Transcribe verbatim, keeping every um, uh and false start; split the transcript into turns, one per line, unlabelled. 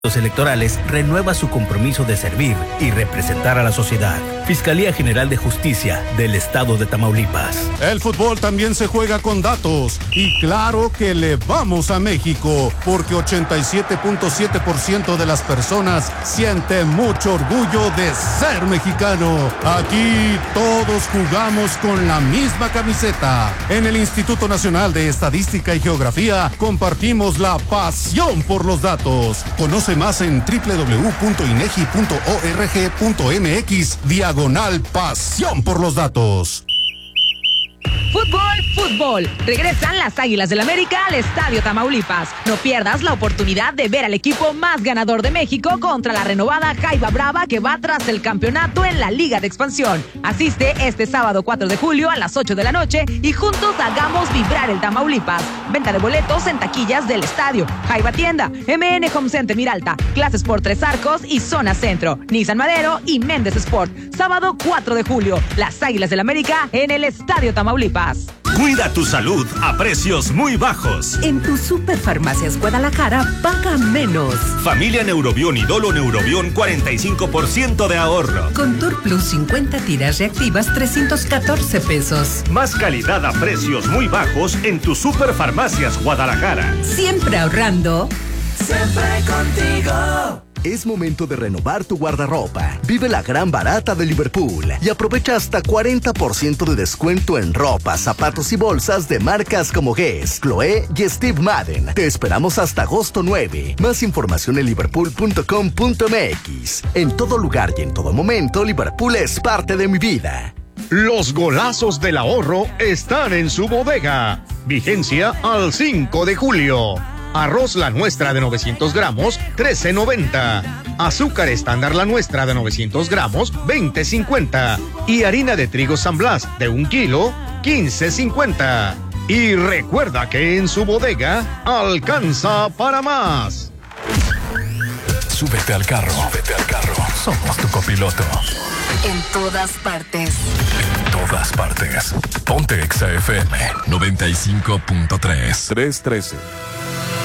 electorales renueva su compromiso de servir y representar a la sociedad. Fiscalía General de Justicia del Estado de Tamaulipas.
El fútbol también se juega con datos y claro que le vamos a México porque ochenta y siete punto siete por ciento de las personas siente mucho orgullo de ser mexicano. Aquí todos jugamos con la misma camiseta. En el Instituto Nacional de Estadística y Geografía compartimos la pasión por los datos. Conoce más en doble u doble u doble u punto inegi punto org punto mx diagonal pasión por los datos.
Fútbol, fútbol. Regresan las Águilas del América al Estadio Tamaulipas. No pierdas la oportunidad de ver al equipo más ganador de México contra la renovada Jaiba Brava que va tras el campeonato en la Liga de Expansión. Asiste este sábado cuatro de julio a las ocho de la noche y juntos hagamos vibrar el Tamaulipas. Venta de boletos en taquillas del estadio, Jaiba Tienda, M N Home Center Miralta, Clases por Tres Arcos y Zona Centro, Nissan Madero y Méndez Sport. Sábado cuatro de julio, las Águilas del América en el Estadio Tamaulipas.
Cuida tu salud a precios muy bajos.
En tu Superfarmacias Guadalajara paga menos.
Familia Neurobión y Dolo Neurobión cuarenta y cinco por ciento de ahorro.
Contour Plus cincuenta tiras reactivas trescientos catorce pesos.
Más calidad a precios muy bajos en tu Superfarmacias Guadalajara.
Siempre ahorrando.
Siempre contigo.
Es momento de renovar tu guardarropa. Vive la gran barata de Liverpool y aprovecha hasta cuarenta por ciento de descuento en ropa, zapatos y bolsas de marcas como Guess, Chloé y Steve Madden. Te esperamos hasta agosto nueve. Más información en liverpool punto com punto mx. En todo lugar y en todo momento, Liverpool es parte de mi vida.
Los golazos del ahorro están en su bodega. Vigencia al cinco de julio. Arroz La Nuestra de novecientos gramos, trece noventa. Azúcar estándar La Nuestra de novecientos gramos, veinte cincuenta. Y harina de trigo San Blas de un kilo, quince cincuenta. Y recuerda que en su bodega alcanza para más.
Súbete al carro. Súbete al carro. Somos tu copiloto.
En todas partes.
En todas partes. Ponte Exa F M noventa y cinco punto tres.
tres trece.